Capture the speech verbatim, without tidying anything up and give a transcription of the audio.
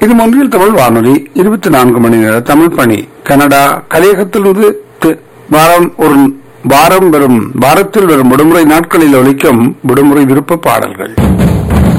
இது மொன்றில் தமிழ் வானொலி இருபத்தி நான்கு மணி நேர தமிழ் பணி கனடா கலையகத்திலிருந்து தி- வாரம் ஒரு வாரம் வரும் வாரத்தில் வரும் விடுமுறை நாட்களில் ஒலிக்கும் விடுமுறை விருப்ப பாடல்கள்.